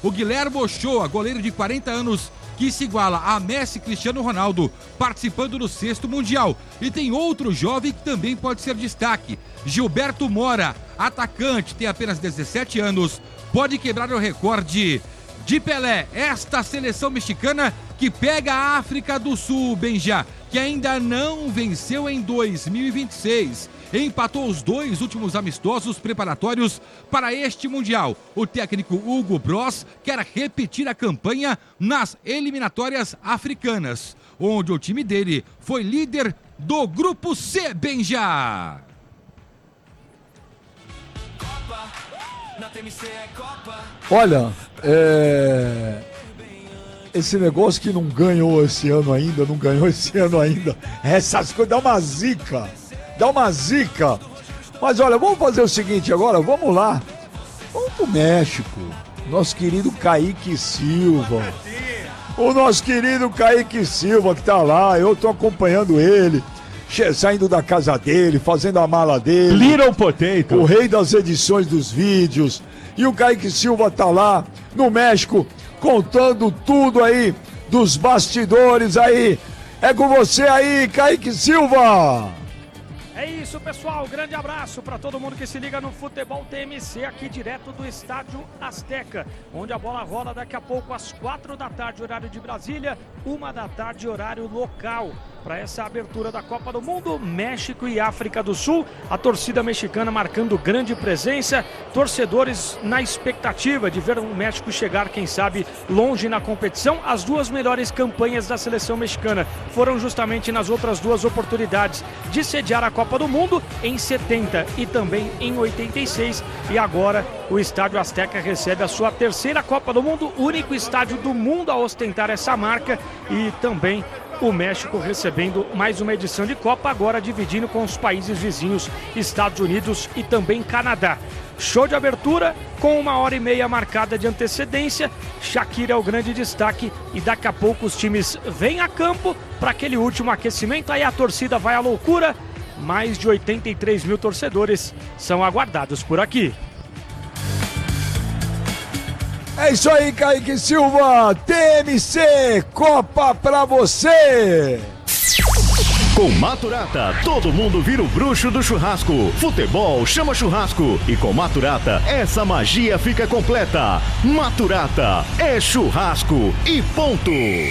o Guilherme Ochoa, goleiro de 40 anos, que se iguala a Messi Cristiano Ronaldo, participando do 6º Mundial. E tem outro jovem que também pode ser destaque, Gilberto Mora, atacante, tem apenas 17 anos, pode quebrar o recorde de Pelé. Esta seleção mexicana que pega a África do Sul, Benja, que ainda não venceu em 2026. Empatou os 2 últimos amistosos preparatórios para este Mundial. O técnico Hugo Bross quer repetir a campanha nas eliminatórias africanas, onde o time dele foi líder do Grupo C, Benja. Olha, esse negócio que não ganhou esse ano ainda, essas coisas, dá uma zica. Mas olha, vamos fazer o seguinte agora, vamos lá. Vamos pro México. Nosso querido Kaique Silva. O nosso querido Kaique Silva que tá lá, eu tô acompanhando ele, saindo da casa dele, fazendo a mala dele. Little Potato. O rei das edições dos vídeos. E o Kaique Silva tá lá no México, contando tudo aí dos bastidores aí. É com você aí, Kaique Silva! É isso, pessoal, grande abraço para todo mundo que se liga no Futebol TMC, aqui direto do Estádio Azteca, onde a bola rola daqui a pouco às 4 da tarde, horário de Brasília, 1 da tarde, horário local. Para essa abertura da Copa do Mundo, México e África do Sul, a torcida mexicana marcando grande presença, torcedores na expectativa de ver o México chegar, quem sabe, longe na competição. As 2 melhores campanhas da seleção mexicana foram justamente nas outras 2 oportunidades de sediar a Copa do Mundo, em 70 e também em 86, e agora o Estádio Azteca recebe a sua 3ª Copa do Mundo, único estádio do mundo a ostentar essa marca, e também o México recebendo mais uma edição de Copa, agora dividindo com os países vizinhos, Estados Unidos e também Canadá. Show de abertura com 1h30 marcada de antecedência. Shakira é o grande destaque e daqui a pouco os times vêm a campo para aquele último aquecimento, aí a torcida vai à loucura. Mais de 83 mil torcedores são aguardados por aqui. É isso aí, Kaique Silva, TMC, Copa pra você! Com Maturata, todo mundo vira o bruxo do churrasco. Futebol chama churrasco. E com Maturata, essa magia fica completa. Maturata é churrasco e ponto.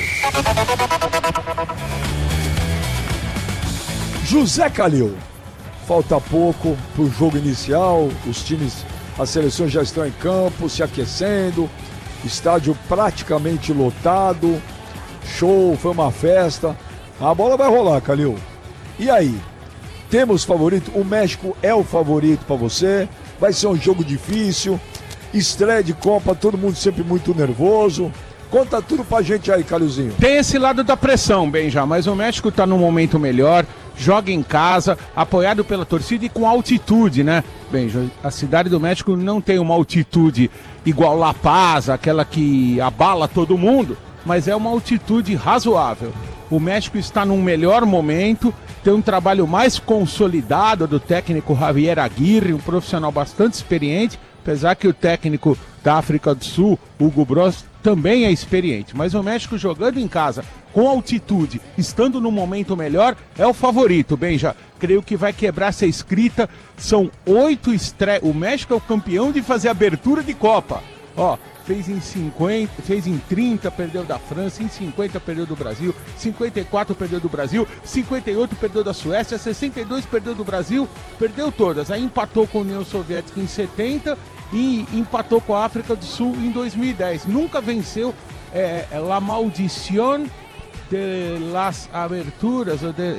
José Calil, falta pouco pro jogo inicial, os times, as seleções já estão em campo, se aquecendo, estádio praticamente lotado, show, foi uma festa, a bola vai rolar, Calil. E aí, temos favorito? O México é o favorito para você, vai ser um jogo difícil, estreia de Copa, todo mundo sempre muito nervoso. Conta tudo pra gente aí, Calilzinho. Tem esse lado da pressão, Benja, mas o México tá num momento melhor, joga em casa, apoiado pela torcida e com altitude, né? Benja, a cidade do México não tem uma altitude igual La Paz, aquela que abala todo mundo, mas é uma altitude razoável. O México está num melhor momento, tem um trabalho mais consolidado do técnico Javier Aguirre, um profissional bastante experiente, apesar que o técnico da África do Sul, Hugo Bross, também é experiente, mas o México jogando em casa, com altitude, estando no momento melhor, é o favorito, Benja. Creio que vai quebrar essa escrita, são 8 estreias, o México é o campeão de fazer abertura de Copa. Ó, fez em 50, fez em 30, perdeu da França, em 50 perdeu do Brasil, 54 perdeu do Brasil, 58 perdeu da Suécia, 62 perdeu do Brasil, perdeu todas. Aí empatou com a União Soviética em 70 e empatou com a África do Sul em 2010. Nunca venceu La Maldición de las Aberturas,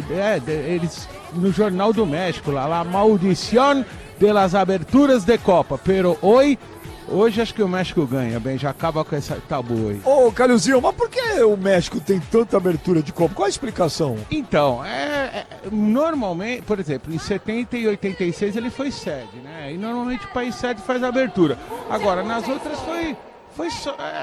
eles no Jornal do México, La Maldición de las Aberturas de Copa, pero hoje acho que o México ganha, bem, já acaba com esse tabu aí. Ô, Calilzinho, mas por que o México tem tanta abertura de Copa? Qual a explicação? Então, normalmente, por exemplo, em 70 e 86 ele foi sede, né? E normalmente o país sede faz a abertura. Agora, nas outras foi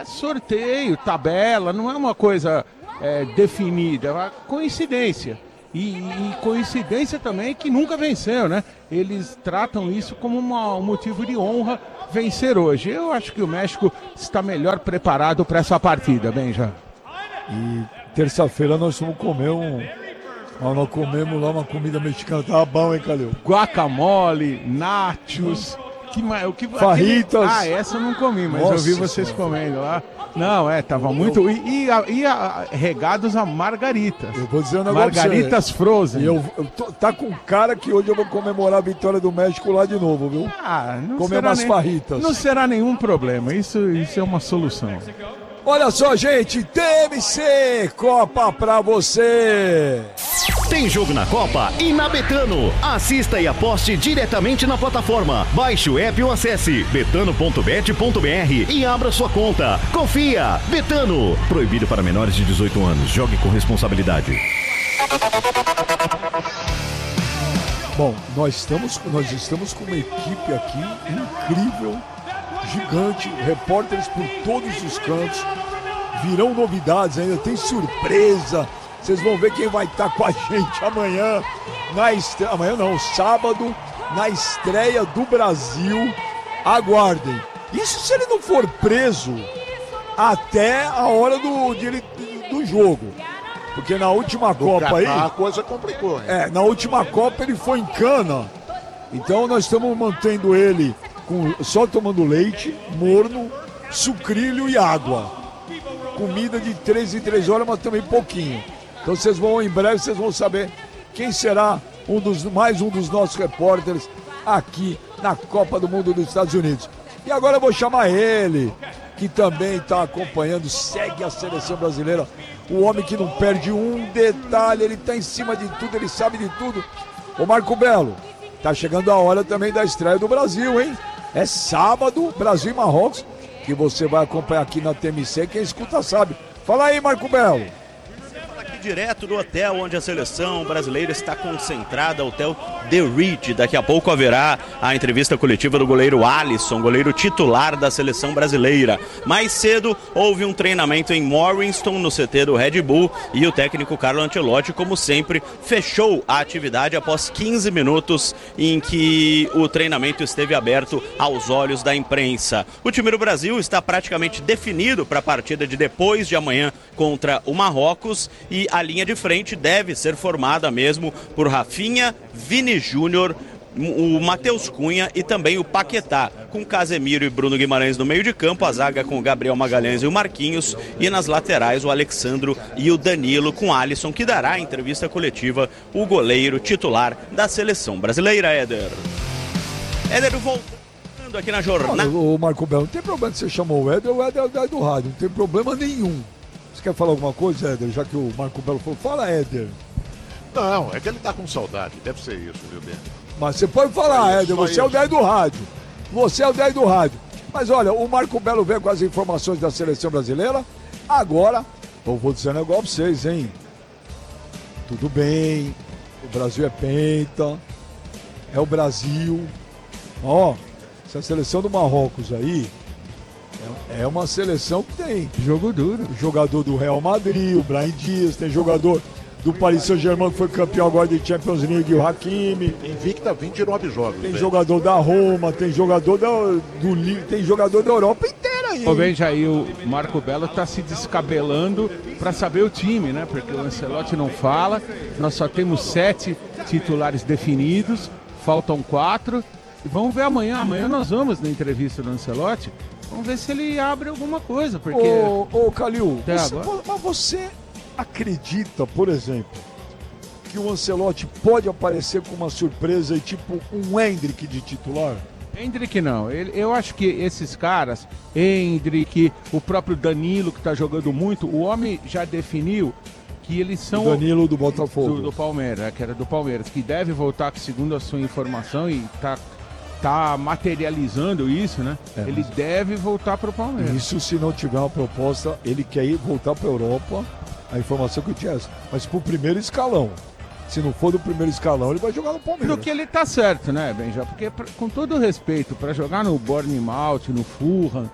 sorteio, tabela, não é uma coisa definida, é uma coincidência. E coincidência também que nunca venceu, né? Eles tratam isso como um motivo de honra vencer hoje. Eu acho que o México está melhor preparado para essa partida, Benja. E terça-feira nós vamos comer nós comemos lá uma comida mexicana. Tava bom, hein, Calil? Guacamole, nachos... Farritas. Essa eu não comi, mas Nossa, eu vi vocês comendo lá. Não, tava muito... E regados a margaritas. Eu vou dizer um negócio. Margaritas frozen. Tá com cara que hoje eu vou comemorar a vitória do México lá de novo, viu? Comer umas farritas. Não será nenhum problema, isso é uma solução. Olha só, gente, TMC Copa pra você. Tem jogo na Copa e na Betano. Assista e aposte diretamente na plataforma. Baixe o app ou acesse betano.bet.br e abra sua conta. Confia! Betano. Proibido para menores de 18 anos. Jogue com responsabilidade. Bom, nós estamos com uma equipe aqui incrível, gigante, repórteres por todos os cantos. Virão novidades ainda, tem surpresa. Vocês vão ver quem vai estar com a gente amanhã, sábado, na estreia do Brasil. Aguardem. Isso se ele não for preso até a hora do jogo. Porque na última Copa aí... A coisa complicou, hein? Na última Copa ele foi em cana. Então nós estamos mantendo ele só tomando leite, morno, sucrilho e água. Comida de 3 em 3 horas, mas também pouquinho. Então em breve vocês vão saber quem será mais um dos nossos repórteres aqui na Copa do Mundo dos Estados Unidos. E agora eu vou chamar ele, que também está acompanhando, segue a seleção brasileira. O homem que não perde um detalhe, ele está em cima de tudo, ele sabe de tudo. Ô Marco Belo, tá chegando a hora também da estreia do Brasil, hein? É sábado, Brasil e Marrocos, que você vai acompanhar aqui na TMC, quem escuta sabe. Fala aí, Marco Belo. Direto do hotel onde a seleção brasileira está concentrada, hotel The Ridge. Daqui a pouco haverá a entrevista coletiva do goleiro Alisson, goleiro titular da seleção brasileira. Mais cedo houve um treinamento em Morriston, no CT do Red Bull, e o técnico Carlo Ancelotti, como sempre, fechou a atividade após 15 minutos em que o treinamento esteve aberto aos olhos da imprensa. O time do Brasil está praticamente definido para a partida de depois de amanhã contra o Marrocos, e a linha de frente deve ser formada mesmo por Rafinha, Vini Júnior, o Matheus Cunha e também o Paquetá, com Casemiro e Bruno Guimarães no meio de campo, a zaga com o Gabriel Magalhães e o Marquinhos, e nas laterais o Alexandro e o Danilo, com Alisson, que dará a entrevista coletiva, o goleiro titular da seleção brasileira, Éder. Éder voltando aqui na jornada. Ô Marco Belo, não tem problema que você chamou o Éder é o do rádio, não tem problema nenhum. Você quer falar alguma coisa, Éder? Já que o Marco Belo falou, fala, Éder. Não, é que ele tá com saudade, deve ser isso, viu, Ben? Mas você pode falar, Éder, você é o 10 do rádio. Você é o 10 do rádio. Mas olha, o Marco Belo veio com as informações da seleção brasileira. Agora, eu vou dizer um negócio pra vocês, hein? Tudo bem, o Brasil é penta, é o Brasil. Ó, essa seleção do Marrocos aí é uma seleção que tem jogo duro. Jogador do Real Madrid, o Brahim Dias, tem jogador do Paris Saint-Germain, que foi campeão agora de Champions League, o Hakimi. Invicta 29 jogos. Tem jogador da Roma, tem jogador tem jogador da Europa inteira aí. Ô, veja aí, o Marco Belo está se descabelando para saber o time, né? Porque o Ancelotti não fala, nós só temos 7 titulares definidos, faltam 4. E vamos ver amanhã. Amanhã nós vamos na entrevista do Ancelotti. Vamos ver se ele abre alguma coisa, porque... Ô Calil, você acredita, por exemplo, que o Ancelotti pode aparecer com uma surpresa e tipo um Endrick de titular? Endrick não, eu acho que esses caras, Endrick, o próprio Danilo que tá jogando muito, o homem já definiu que eles são... O Danilo do Botafogo. Do Palmeiras, que era do Palmeiras, que deve voltar, segundo a sua informação, e tá materializando isso, né? Ele deve voltar para o Palmeiras. Isso se não tiver uma proposta, ele quer voltar para a Europa, a informação que eu tinha essa. Mas pro primeiro escalão. Se não for do primeiro escalão, ele vai jogar no Palmeiras. No que ele tá certo, né, Benja? Porque, com todo respeito, para jogar no Bournemouth, no Fulham,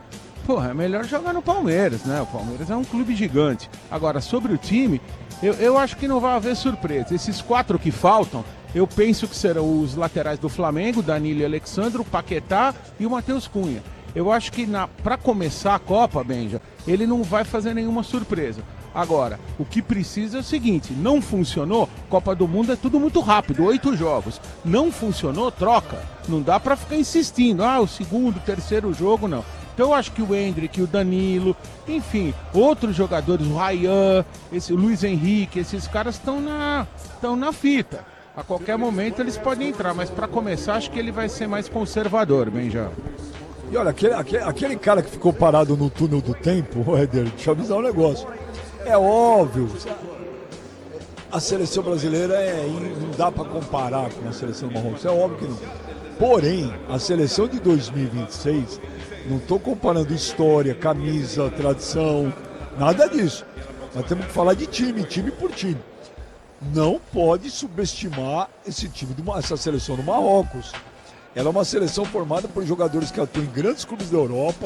porra, é melhor jogar no Palmeiras, né? O Palmeiras é um clube gigante. Agora, sobre o time, eu acho que não vai haver surpresa. Esses 4 que faltam, eu penso que serão os laterais do Flamengo, Danilo e Alexandre, o Paquetá e o Matheus Cunha. Eu acho que para começar a Copa, Benja, ele não vai fazer nenhuma surpresa. Agora, o que precisa é o seguinte, não funcionou, Copa do Mundo é tudo muito rápido, 8 jogos. Não funcionou, troca. Não dá pra ficar insistindo, o segundo, terceiro jogo, não. Então eu acho que o Endrick, o Danilo, enfim, outros jogadores, o Ryan, o Luiz Henrique, esses caras estão na fita. A qualquer momento eles podem entrar, mas para começar acho que ele vai ser mais conservador, Benja. E olha, aquele cara que ficou parado no túnel do tempo, Éder, deixa eu avisar um negócio. É óbvio, a seleção brasileira não dá para comparar com a seleção do Marrocos, é óbvio que não. Porém, a seleção de 2026, não estou comparando história, camisa, tradição, nada disso. Nós temos que falar de time por time. Não pode subestimar essa seleção do Marrocos. Ela é uma seleção formada por jogadores que atuam em grandes clubes da Europa.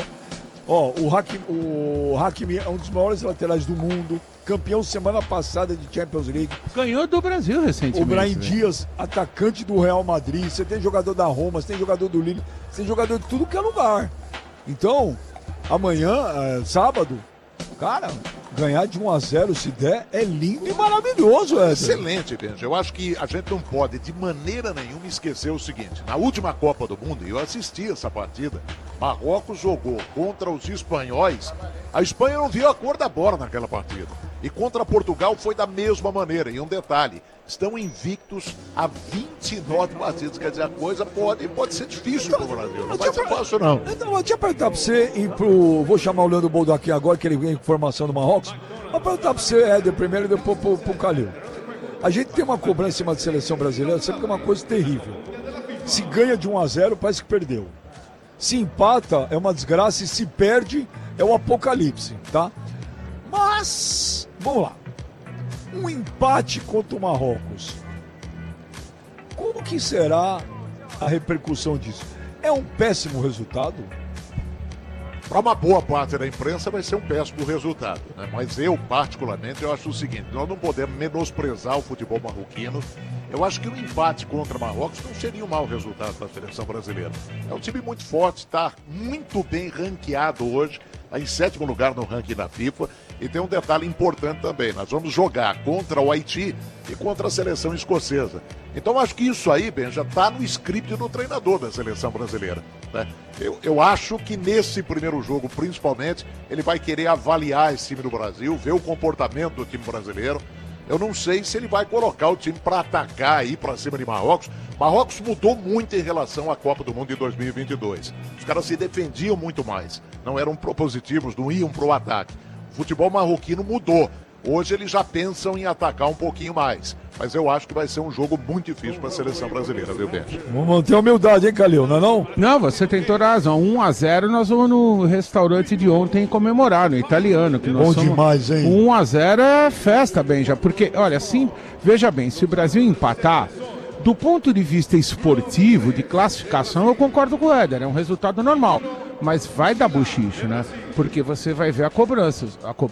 O Hakimi é um dos maiores laterais do mundo, campeão semana passada de Champions League. Ganhou do Brasil recentemente. O Brahim Dias, atacante do Real Madrid. Você tem jogador da Roma, você tem jogador do Lille, você tem jogador de tudo que é lugar. Então, amanhã, sábado, cara, ganhar de 1-0 se der é lindo e maravilhoso, Éder. Excelente, Benja. Eu acho que a gente não pode de maneira nenhuma esquecer o seguinte: na última Copa do Mundo, eu assisti essa partida, Marrocos jogou contra os espanhóis. A Espanha não viu a cor da bola naquela partida. E contra Portugal foi da mesma maneira. E um detalhe, estão invictos há 29 partidas. Quer dizer, a coisa pode ser difícil para o Brasil. Não vai ser fácil, não. Então, eu tinha perguntar para você, vou chamar o Leandro Boldo aqui agora, que ele vem com informação do Marrocos. Vou perguntar para você, Éder, primeiro e depois para o Calil. A gente tem uma cobrança em cima da seleção brasileira, sempre que é uma coisa terrível. Se ganha de 1-0, parece que perdeu. Se empata, é uma desgraça, e se perde, é um apocalipse, tá? Mas, vamos lá. Um empate contra o Marrocos. Como que será a repercussão disso? É um péssimo resultado? Para uma boa parte da imprensa vai ser um péssimo resultado, né? Mas eu, particularmente, eu acho o seguinte: nós não podemos menosprezar o futebol marroquino. Eu acho que um empate contra Marrocos não seria um mau resultado para a seleção brasileira. É um time muito forte, está muito bem ranqueado hoje, está em 7º lugar no ranking da FIFA. E tem um detalhe importante também: nós vamos jogar contra o Haiti e contra a seleção escocesa. Então acho que isso aí, Ben, já está no script do treinador da seleção brasileira, né? Eu acho que nesse primeiro jogo, principalmente, ele vai querer avaliar esse time do Brasil, ver o comportamento do time brasileiro. Eu não sei se ele vai colocar o time para atacar aí para cima de Marrocos. Marrocos mudou muito em relação à Copa do Mundo de 2022. Os caras se defendiam muito mais, não eram propositivos, não iam para o ataque. O futebol marroquino mudou. Hoje eles já pensam em atacar um pouquinho mais. Mas eu acho que vai ser um jogo muito difícil para a seleção brasileira, viu, Benja? Vamos manter a humildade, hein, Calil, não é não? Não, você tem toda a razão. 1-0 nós vamos no restaurante de ontem comemorar, no italiano. Que nós bom demais, hein? 1-0 é festa, Benja. Porque, olha, assim, veja bem, se o Brasil empatar, do ponto de vista esportivo, de classificação, eu concordo com o Éder, é um resultado normal. Mas vai dar buchicho, né? Porque você vai ver a cobrança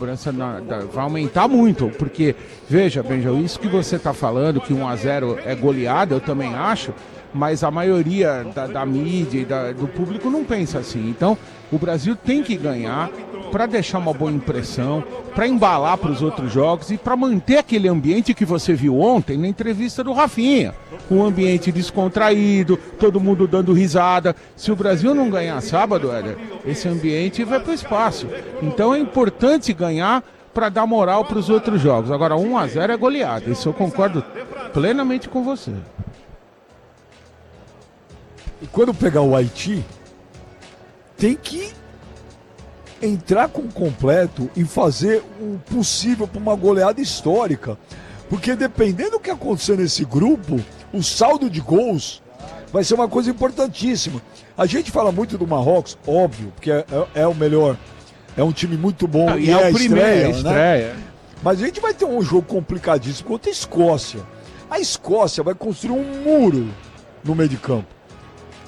vai aumentar muito. Porque, veja, Benja, isso que você está falando, que 1-0 é goleada, eu também acho, mas a maioria da mídia e do público não pensa assim. Então, o Brasil tem que ganhar para deixar uma boa impressão, para embalar para os outros jogos e para manter aquele ambiente que você viu ontem na entrevista do Rafinha. Um ambiente descontraído, todo mundo dando risada. Se o Brasil não ganhar sábado, Éder, esse ambiente vai para o espaço. Então é importante ganhar para dar moral para os outros jogos. Agora, 1-0 é goleada, isso eu concordo plenamente com você. E quando pegar o Haiti, tem que entrar com completo e fazer o possível para uma goleada histórica. Porque dependendo do que acontecer nesse grupo, o saldo de gols vai ser uma coisa importantíssima. A gente fala muito do Marrocos, óbvio, porque é o melhor, é um time muito bom e é a estreia, né? Mas a gente vai ter um jogo complicadíssimo contra a Escócia. A Escócia vai construir um muro no meio de campo.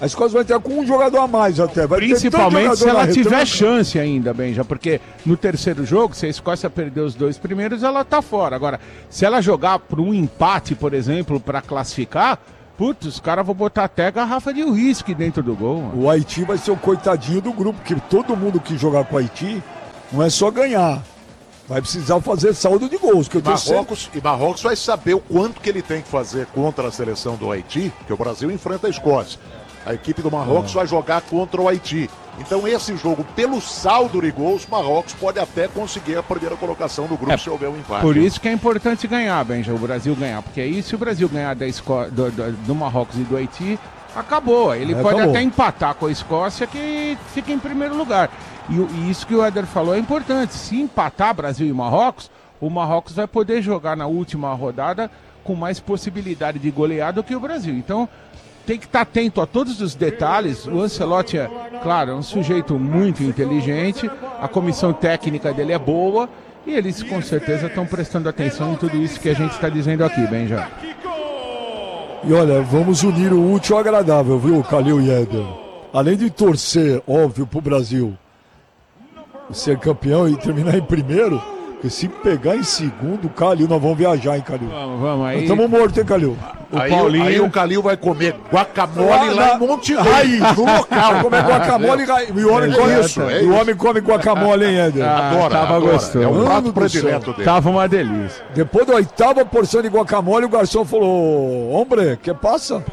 A Escócia vai entrar com um jogador a mais até. Vai Principalmente se ela tiver retranca. chance ainda, Benja, porque no terceiro jogo, se a Escócia perder os 2 primeiros, ela tá fora. Agora, se ela jogar por um empate, por exemplo, para classificar, putz, os caras vão botar até garrafa de uísque dentro do gol. Mano. O Haiti vai ser o coitadinho do grupo, porque todo mundo que jogar com o Haiti não é só ganhar. Vai precisar fazer saldo de gols. Que eu Marrocos vai saber o quanto que ele tem que fazer contra a seleção do Haiti, porque o Brasil enfrenta a Escócia. A equipe do Marrocos vai jogar contra o Haiti. Então esse jogo, pelo saldo de gols, Marrocos pode até conseguir a primeira colocação do grupo se houver um empate. Por isso que é importante ganhar, Benja, o Brasil ganhar. Porque aí se o Brasil ganhar do Marrocos e do Haiti, acabou. Ele pode até empatar com a Escócia, que fica em primeiro lugar. E isso que o Éder falou é importante. Se empatar Brasil e Marrocos, o Marrocos vai poder jogar na última rodada com mais possibilidade de golear do que o Brasil. Então, tem que estar atento a todos os detalhes. O Ancelotti é, claro, é um sujeito muito inteligente, a comissão técnica dele é boa e eles com certeza estão prestando atenção em tudo isso que a gente está dizendo aqui, Benja. E olha, vamos unir o útil ao agradável, viu, Calil e Éder? Além de torcer, óbvio, pro Brasil ser campeão e terminar em primeiro, porque se pegar em segundo, Calil, nós vamos viajar, hein, Calil? Vamos aí. Nós estamos mortos, hein, Calil? Aí o Calil vai comer guacamole lá em Monte Rei, no local. Comer guacamole e o homem come isso. E o homem come guacamole, hein, Éder? Tava gostoso. É um prato predileto dele. Tava uma delícia. Depois da 8ª porção de guacamole, o garçom falou: hombre, que passa?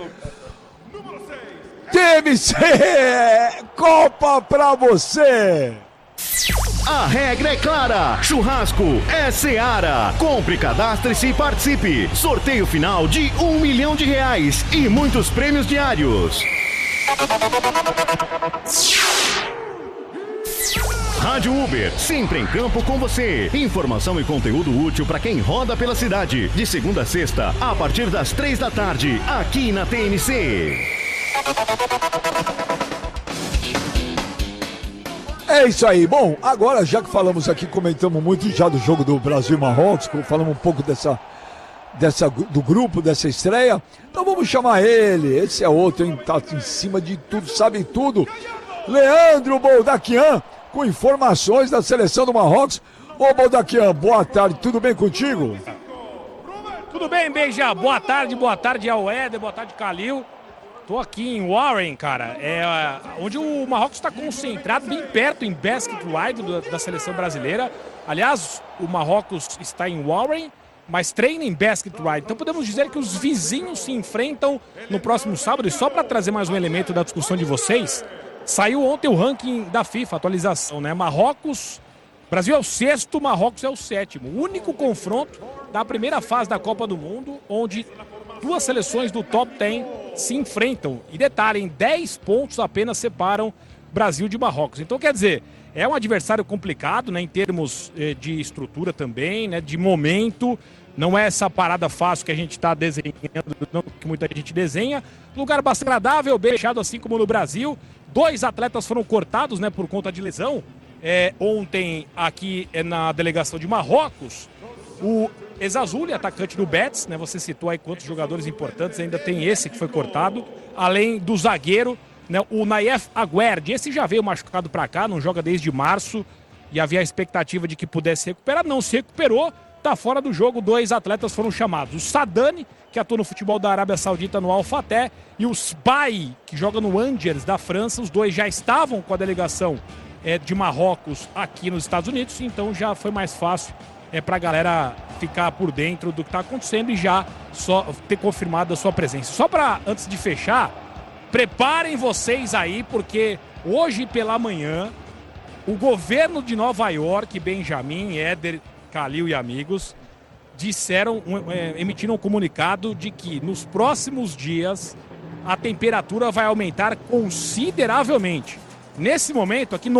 TMC! Copa pra você! A regra é clara, churrasco é Seara. Compre, cadastre-se e participe. Sorteio final de R$1 milhão e muitos prêmios diários. Rádio Uber, sempre em campo com você. Informação e conteúdo útil para quem roda pela cidade. De segunda a sexta, a partir das 3 da tarde, aqui na TNC. É isso aí. Bom, agora já que falamos aqui, comentamos muito já do jogo do Brasil e Marrocos, falamos um pouco do grupo, dessa estreia, então vamos chamar ele. Esse é outro, hein? Tá em cima de tudo, sabe tudo. Leandro Boldaquian, com informações da seleção do Marrocos. Ô Boldaquian, boa tarde, tudo bem contigo? Tudo bem, Benja? Boa tarde ao Éder, boa tarde, Calil. Tô aqui em Warren, cara, onde o Marrocos está concentrado bem perto em Basket Ride da seleção brasileira. Aliás, o Marrocos está em Warren, mas treina em Basket Ride. Então podemos dizer que os vizinhos se enfrentam no próximo sábado. E só para trazer mais um elemento da discussão de vocês, saiu ontem o ranking da FIFA, atualização, né? Brasil é o 6º, Marrocos é o 7º. O único confronto da primeira fase da Copa do Mundo, onde duas seleções do top 10 se enfrentam. E detalhe, 10 pontos apenas separam Brasil de Marrocos. Então, quer dizer, é um adversário complicado, né, em termos de estrutura também, né, de momento. Não é essa parada fácil que a gente está desenhando, não, que muita gente desenha. Lugar bastante agradável, bem fechado, assim como no Brasil. 2 atletas foram cortados, né, por conta de lesão. Ontem, aqui na delegação de Marrocos, o Ezazuli, atacante do Betis, né? Você citou aí quantos jogadores importantes, ainda tem esse que foi cortado, além do zagueiro, né? O Nayef Aguerd, esse já veio machucado para cá, não joga desde março, e havia a expectativa de que pudesse recuperar, não se recuperou, tá fora do jogo. 2 atletas foram chamados, o Sadani, que atua no futebol da Arábia Saudita no Al Fateh, e o Sbai, que joga no Angers da França. Os 2 já estavam com a delegação de Marrocos aqui nos Estados Unidos, então já foi mais fácil para a galera ficar por dentro do que está acontecendo e já só ter confirmado a sua presença. Só para, antes de fechar, preparem vocês aí, porque hoje pela manhã o governo de Nova York, Benjamin, Éder, Calil e amigos, emitiram um comunicado de que nos próximos dias a temperatura vai aumentar consideravelmente. Nesse momento aqui,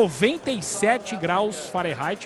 97 graus Fahrenheit,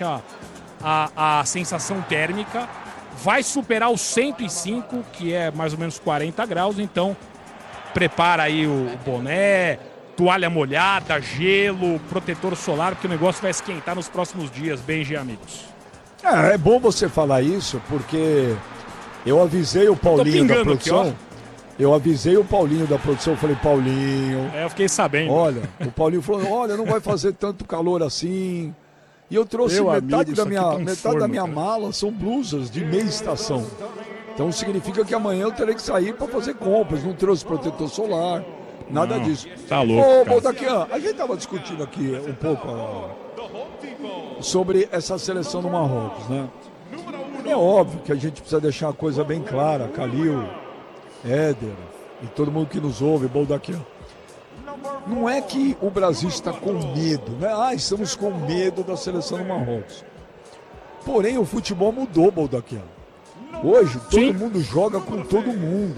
a sensação térmica, vai superar os 105, que é mais ou menos 40 graus, então prepara aí o boné, toalha molhada, gelo, protetor solar, porque o negócio vai esquentar nos próximos dias, Benji, amigos. É bom você falar isso, porque eu avisei o Paulinho da produção. Eu avisei o Paulinho da produção, eu falei, Paulinho... Eu fiquei sabendo. Olha, o Paulinho falou, olha, não vai fazer tanto calor assim. E eu trouxe metade da minha mala, são blusas de meia estação. Então significa que amanhã eu terei que sair para fazer compras, não trouxe protetor solar, nada disso. Tá louco, Ô, Baldaquian, a gente estava discutindo aqui um pouco sobre essa seleção do Marrocos, né? É óbvio que a gente precisa deixar a coisa bem clara, Calil, Éder e todo mundo que nos ouve, Baldaquian. Não é que o Brasil está com medo, né? Estamos com medo da seleção do Marrocos. Porém, o futebol mudou, Baldaquian. Hoje, todo mundo joga com todo mundo.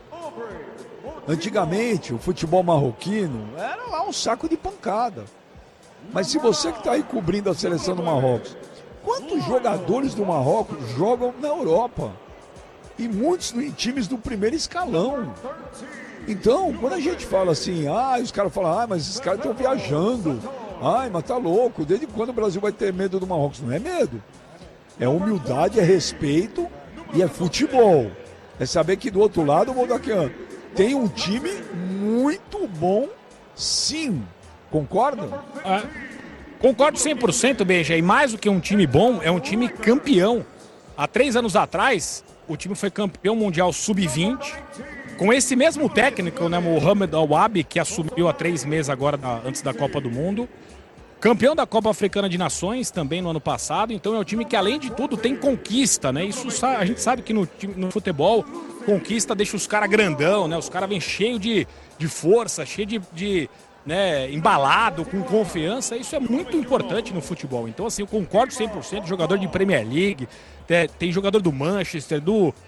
Antigamente, o futebol marroquino era lá um saco de pancada. Mas se você que está aí cobrindo a seleção do Marrocos, quantos jogadores do Marrocos jogam na Europa? E muitos em times do primeiro escalão. Então, quando a gente fala assim, os caras falam, mas esses caras estão viajando. Mas tá louco, desde quando o Brasil vai ter medo do Marrocos? Não é medo. É humildade, é respeito e é futebol. É saber que do outro lado, o Baldaquian tem um time muito bom, sim. Concorda? Concordo 100%, Beija. E mais do que um time bom, é um time campeão. Há 3 anos atrás, o time foi campeão mundial sub-20. Com esse mesmo técnico, né, Mohamed Al-Wabi, que assumiu há 3 meses agora, antes da Copa do Mundo. Campeão da Copa Africana de Nações também no ano passado. Então é um time que, além de tudo, tem conquista, né? Isso a gente sabe que no futebol, conquista deixa os caras grandão, né? Os caras vêm cheios de força, cheio de embalado, com confiança. Isso é muito importante no futebol. Então, assim, eu concordo 100%. Jogador de Premier League, tem jogador do Manchester,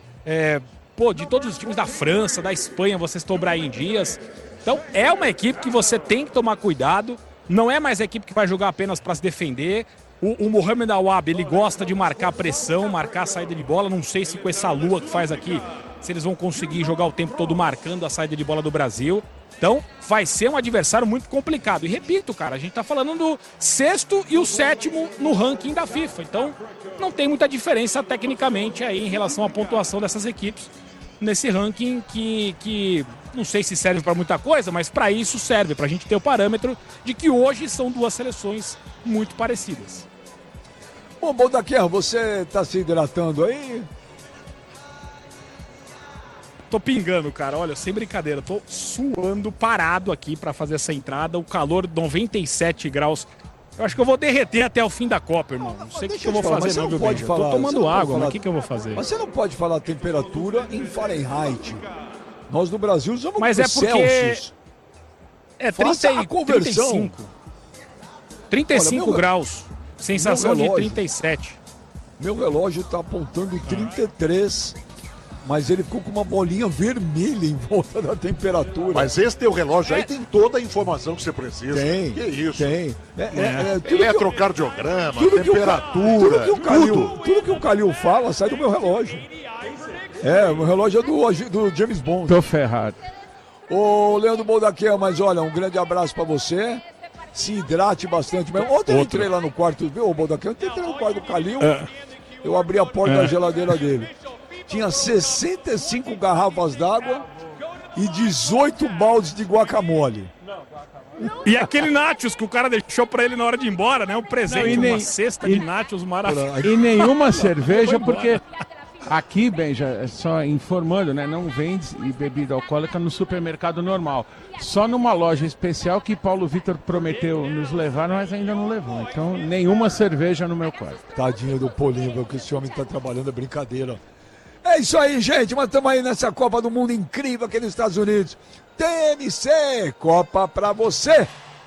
de todos os times da França, da Espanha, você citou o Brahim Dias. Então, é uma equipe que você tem que tomar cuidado. Não é mais a equipe que vai jogar apenas para se defender. O Mohamed Al-Wabi, ele gosta de marcar pressão, marcar a saída de bola. Não sei se com essa lua que faz aqui, se eles vão conseguir jogar o tempo todo marcando a saída de bola do Brasil. Então, vai ser um adversário muito complicado. E repito, cara, a gente tá falando do 6º e o 7º no ranking da FIFA. Então, não tem muita diferença tecnicamente aí em relação à pontuação dessas equipes nesse ranking que não sei se serve para muita coisa, mas para isso serve, para a gente ter o parâmetro de que hoje são 2 seleções muito parecidas. Bom, Baldaquian, você tá se hidratando aí? Tô pingando, cara. Olha, sem brincadeira. Tô suando parado aqui pra fazer essa entrada. O calor, 97 graus. Eu acho que eu vou derreter até o fim da Copa, irmão. Não sei o que eu vou fazer, não, meu bem. Eu tô tomando água, mas o que eu vou fazer? Mas você não pode falar temperatura em Fahrenheit. Nós no Brasil usamos Celsius. É 35. 35 graus. Sensação de 37. Meu relógio tá apontando 33. Mas ele ficou com uma bolinha vermelha em volta da temperatura. Mas esse teu relógio aí tem toda a informação que você precisa. Tem. Que isso? Tem. Eletrocardiograma, temperatura, tudo que o Calil fala sai do meu relógio. O meu relógio é do James Bond. Tô ferrado. Ô, Leandro Baldaquian, mas olha, um grande abraço pra você. Se hidrate bastante mesmo. Ontem eu entrei lá no quarto, viu, Baldaquian? Eu entrei no quarto do Calil, eu abri a porta da geladeira dele. Tinha 65 garrafas d'água e 18 baldes de guacamole. E aquele nachos que o cara deixou pra ele na hora de ir embora, né? Um presente, uma cesta de nachos maravilhosa. E nenhuma cerveja, porque aqui, Benja, só informando, né? Não vende bebida alcoólica no supermercado normal. Só numa loja especial que Paulo Vitor prometeu nos levar, mas ainda não levou. Então, nenhuma cerveja no meu quarto. Tadinho do Polinho, que esse homem tá trabalhando, é brincadeira. É isso aí, gente, mas estamos aí nessa Copa do Mundo incrível aqui nos Estados Unidos. TMC, Copa pra você.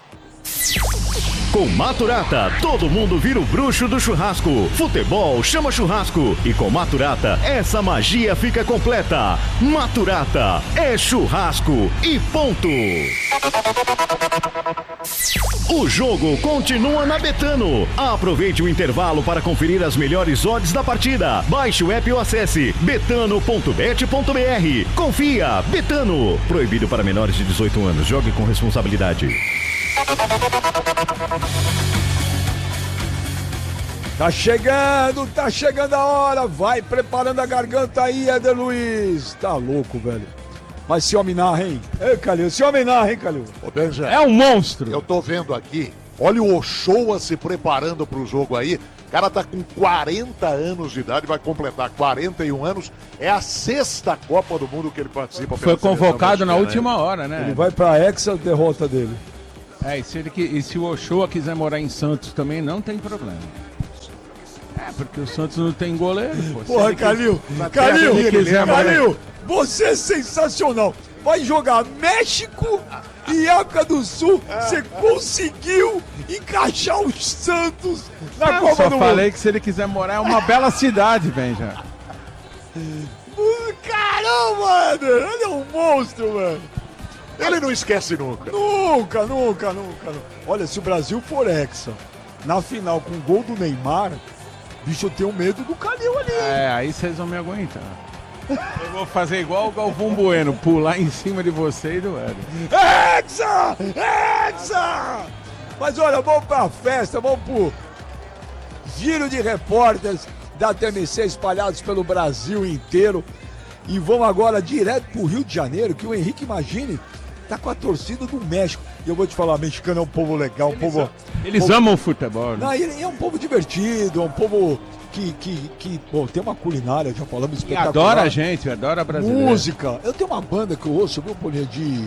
Com Maturata, todo mundo vira o bruxo do churrasco. Futebol chama churrasco. E com Maturata, essa magia fica completa. Maturata é churrasco e ponto. O jogo continua na Betano. Aproveite o intervalo para conferir as melhores odds da partida. Baixe o app ou acesse betano.bet.br. Confia, Betano. Proibido para menores de 18 anos. Jogue com responsabilidade. Tá chegando a hora. Vai preparando a garganta aí, Éder Luiz. Tá louco, velho. Mas se homem narra, hein? Ei, Calil, se homem narra, hein, Calil? Ô, Benja, É um monstro. eu tô vendo aqui, olha o Ochoa se preparando pro jogo aí. O cara tá com 40 anos de idade, vai completar 41 anos. É a 6ª Copa do Mundo que ele participa. Foi convocado na última hora. hora, né? Ele vai pra Hexa, derrota dele. E se o Ochoa quiser morar em Santos também, não tem problema. Porque o Santos não tem goleiro, pô. Porra, Calil, Calil, você é sensacional. Vai jogar México e África do Sul. Você conseguiu encaixar o Santos na Copa Só do falei Mundo. que se ele quiser morar é uma bela cidade, Benja. Caramba, Eder, ele é um monstro, mano. Ele não esquece nunca. Nunca. Olha, se o Brasil for hexa na final com o gol do Neymar, bicho, eu tenho medo do Calil ali. Aí vocês vão me aguentar. Eu vou fazer igual o Galvão Bueno, pular em cima de você e do Éder. Hexa! Mas olha, vamos pra festa, vamos pro giro de repórteres da TMC espalhados pelo Brasil inteiro. E vamos agora direto pro Rio de Janeiro, que o Henrique Magini tá com a torcida do México. E eu vou te falar, mexicano é um povo legal, Eles amam futebol, né? Não, ele é um povo divertido, é um povo que bom, tem uma culinária, já falamos, E espetacular. adora a gente, adora brasileiro. Música. Eu tenho uma banda que eu ouço, viu, Paulinha,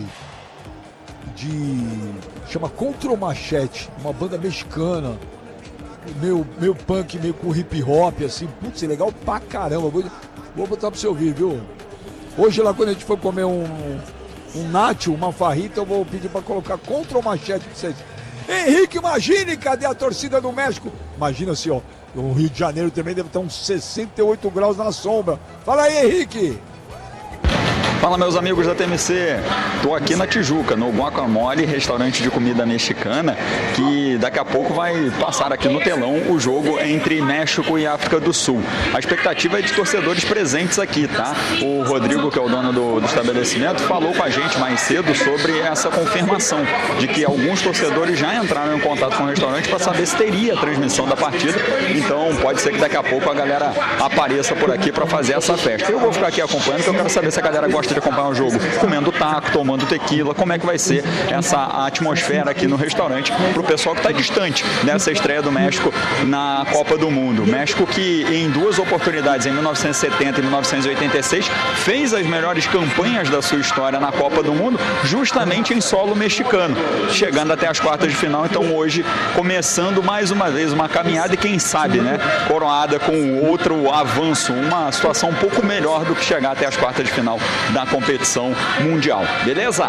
chama Contra o Machete, uma banda mexicana, meio punk, meio com hip hop, assim, putz, é legal pra caramba. Vou botar pra você ouvir, viu? Hoje lá, quando a gente for comer um nacho, uma farrita, eu vou pedir pra colocar Contra o Machete pra vocês. Henrique, imagine, cadê a torcida do México? Imagina assim, ó, o Rio de Janeiro também deve estar uns 68 graus na sombra. Fala aí, Henrique! Fala, meus amigos da TMC, tô aqui na Tijuca, no Guacamole, restaurante de comida mexicana, que daqui a pouco vai passar aqui no telão o jogo entre México e África do Sul. A expectativa é de torcedores presentes aqui, tá? O Rodrigo, que é o dono do estabelecimento, falou com a gente mais cedo sobre essa confirmação de que alguns torcedores já entraram em contato com o restaurante para saber se teria a transmissão da partida. Então pode ser que daqui a pouco a galera apareça por aqui para fazer essa festa. Eu vou ficar aqui acompanhando, porque eu quero saber se a galera gosta de acompanhar o jogo comendo taco, tomando tequila, como é que vai ser essa atmosfera aqui no restaurante pro pessoal que está distante dessa estreia do México na Copa do Mundo. México que em 2 oportunidades, em 1970 e 1986, fez as melhores campanhas da sua história na Copa do Mundo, justamente em solo mexicano, chegando até as quartas de final. Então hoje começando mais uma vez uma caminhada e quem sabe, né, coroada com outro avanço, uma situação um pouco melhor do que chegar até as quartas de final da competição mundial. Beleza?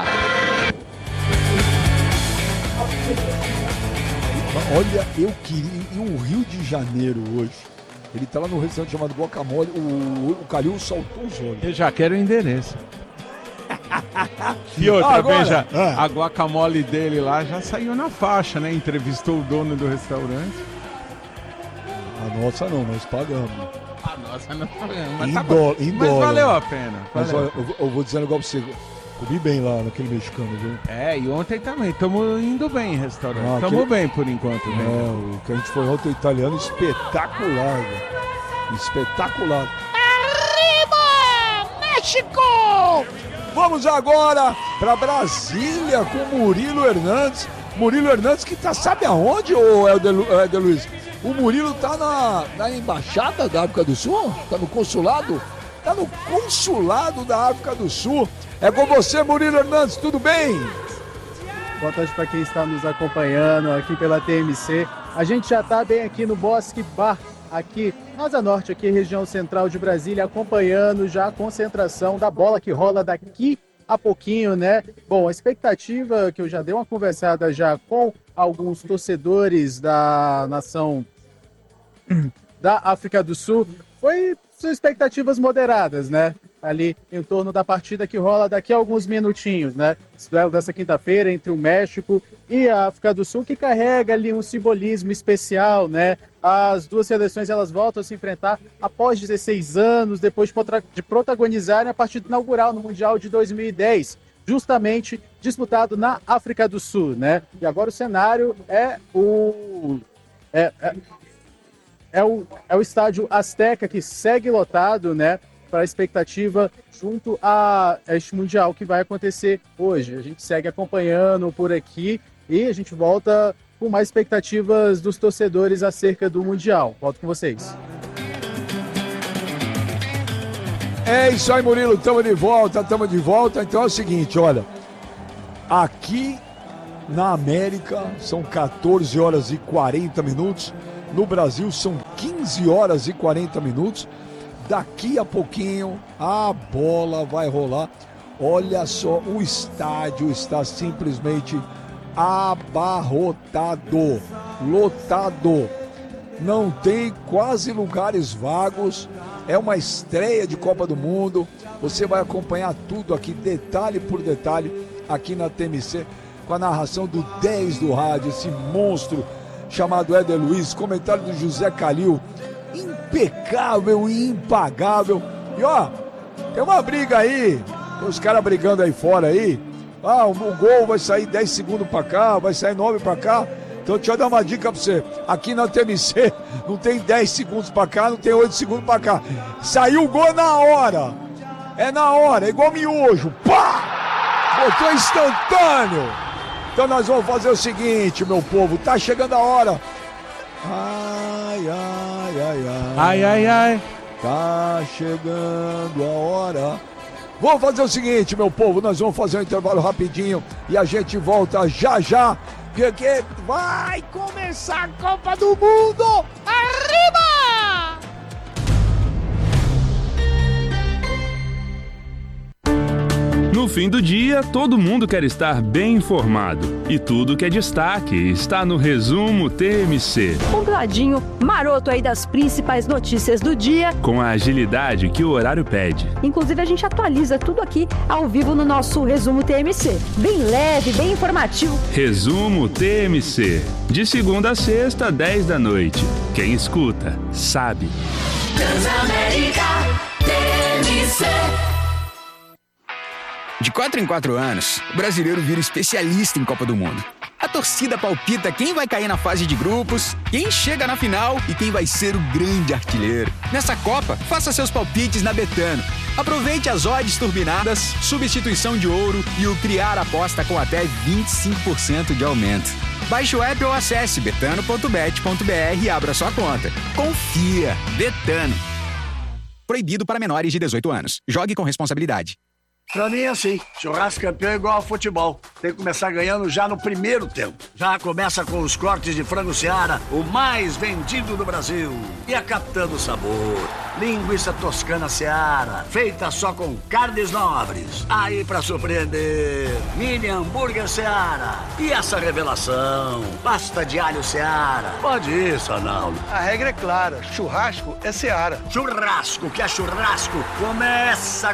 Olha, eu queria ir o Rio de Janeiro hoje. Ele tá lá no restaurante chamado Guacamole. O Calil saltou os olhos. Eu já quero o endereço. E outra, Agora, Benja, a guacamole dele lá já saiu na faixa, né? Entrevistou o dono do restaurante. A nossa não, nós pagamos. Nossa, não mas, Em mas dólar. valeu a pena. Mas Valeu. olha, eu vou dizer um negócio pra você. Comi bem lá naquele mexicano, viu? E ontem também. Estamos indo bem em restaurante. Ah, Estamos bem por enquanto. Né? O que a gente foi ontem, o italiano, espetacular, velho. Espetacular. Arriba, México! Vamos agora para Brasília com o Murilo Hernandes. Murilo Hernandes que tá, sabe aonde, ô Éder Luiz? O Murilo tá na embaixada da África do Sul? Tá no consulado? Tá no consulado da África do Sul. É com você, Murilo Hernandes, tudo bem? Boa tarde para quem está nos acompanhando aqui pela TMC. A gente já está bem aqui no Bosque Bar, aqui na Asa Norte, aqui região central de Brasília, acompanhando já a concentração da bola que rola daqui a pouquinho, né? Bom, a expectativa que eu já dei uma conversada já com alguns torcedores da nação da África do Sul, são expectativas moderadas, né? Ali em torno da partida que rola daqui a alguns minutinhos, né? Esse duelo dessa quinta-feira entre o México e a África do Sul, que carrega ali um simbolismo especial, né? As duas seleções, elas voltam a se enfrentar após 16 anos, depois de protagonizarem a partida inaugural no Mundial de 2010, justamente disputado na África do Sul, né? E agora o cenário é o estádio Azteca, que segue lotado, né? para a expectativa junto a este Mundial que vai acontecer hoje. A gente segue acompanhando por aqui e a gente volta com mais expectativas dos torcedores acerca do Mundial. Volto com vocês. É isso aí, Murilo, estamos de volta. Então é o seguinte, olha, aqui na América são 14 horas e 40 minutos, no Brasil são 15 horas e 40 minutos, daqui a pouquinho a bola vai rolar. Olha só, o estádio está simplesmente abarrotado, lotado, não tem quase lugares vagos. É uma estreia de Copa do Mundo. Você vai acompanhar tudo aqui, detalhe por detalhe, aqui na TMC, com a narração do 10 do rádio, esse monstro chamado Éder Luiz, comentário do José Calil, impecável e impagável. E ó, tem uma briga aí, tem os caras brigando aí fora aí. O gol vai sair 10 segundos pra cá, vai sair 9 pra cá. Então deixa eu dar uma dica pra você. Aqui na TMC não tem 10 segundos pra cá, não tem 8 segundos pra cá. Saiu o gol na hora. É na hora, é igual miojo. Pá! Botou instantâneo. Então nós vamos fazer o seguinte, meu povo. Tá chegando a hora. Ai, ai, ai, ai. Ai, ai, ai. Tá chegando a hora. Vamos fazer o seguinte, meu povo. Nós vamos fazer um intervalo rapidinho e a gente volta já já. Porque vai começar a Copa do Mundo! Arriba! No fim do dia, todo mundo quer estar bem informado. E tudo que é destaque está no Resumo TMC. Compladinho, maroto aí das principais notícias do dia. Com a agilidade que o horário pede. Inclusive, a gente atualiza tudo aqui ao vivo no nosso Resumo TMC. Bem leve, bem informativo. Resumo TMC. De segunda a sexta, 10 da noite. Quem escuta, sabe. Transamérica TMC. De 4 em 4 anos, o brasileiro vira especialista em Copa do Mundo. A torcida palpita quem vai cair na fase de grupos, quem chega na final e quem vai ser o grande artilheiro. Nessa Copa, faça seus palpites na Betano. Aproveite as odds turbinadas, substituição de ouro e o criar aposta com até 25% de aumento. Baixe o app ou acesse betano.bet.br e abra sua conta. Confia! Betano. Proibido para menores de 18 anos. Jogue com responsabilidade. Pra mim é assim, churrasco campeão é igual ao futebol. Tem que começar ganhando já no primeiro tempo. Já começa com os cortes de frango Seara, o mais vendido do Brasil. E a Capitã do Sabor, linguiça toscana Seara, feita só com carnes nobres. Aí pra surpreender, mini hambúrguer Seara. E essa revelação, pasta de alho Seara. Pode ir, Sanaldo. A regra é clara, churrasco é Seara. Churrasco que é churrasco, começa